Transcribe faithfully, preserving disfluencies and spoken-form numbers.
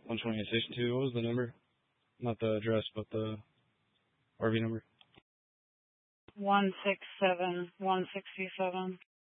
one twenty-eight sixty-two. What was the number? Not the address, but the R V number. one six seven one sixty-seven.